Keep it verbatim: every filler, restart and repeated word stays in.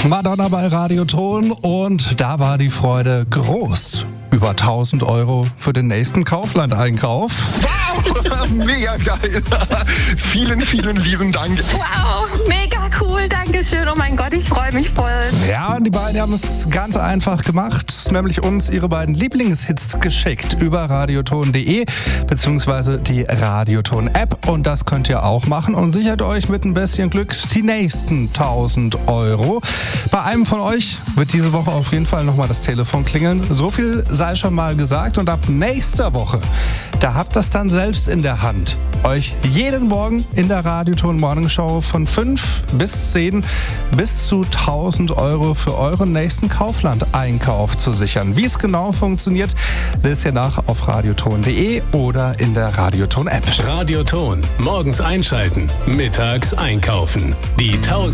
Madonna bei Radioton und da war die Freude groß. Über tausend Euro für den nächsten Kaufland-Einkauf. Wow, mega geil. Vielen, vielen lieben Dank. Wow, mega cool, danke schön. Oh mein Gott, ich freue mich voll. Ja, und die beiden haben es ganz einfach gemacht, nämlich uns ihre beiden Lieblingshits geschickt über radioton punkt de beziehungsweise die Radioton-App. Und das könnt ihr auch machen und sichert euch mit ein bisschen Glück die nächsten tausend Euro. Bei einem von euch wird diese Woche auf jeden Fall nochmal das Telefon klingeln. So viel sei schon mal gesagt. Und ab nächster Woche, da habt ihr es dann selbst in der Hand, euch jeden Morgen in der Radioton Morning Show von fünf bis zehn bis zu tausend Euro für euren nächsten Kaufland-Einkauf zu sichern. Wie es genau funktioniert, lest ihr nach auf radioton punkt de oder in der Radioton-App. Radioton. Morgens einschalten, mittags einkaufen. Die tausend